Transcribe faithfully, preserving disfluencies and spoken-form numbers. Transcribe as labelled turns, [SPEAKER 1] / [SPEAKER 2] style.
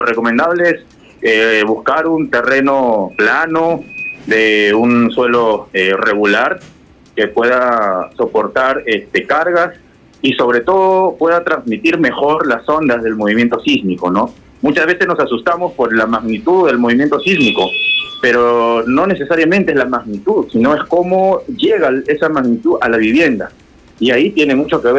[SPEAKER 1] recomendable es eh, buscar un terreno plano, de un suelo eh, regular, que pueda soportar este, cargas y sobre todo pueda transmitir mejor las ondas del movimiento sísmico, ¿no? Muchas veces nos asustamos por la magnitud del movimiento sísmico, pero no necesariamente es la magnitud, sino es cómo llega esa magnitud a la vivienda. Y ahí tiene mucho que ver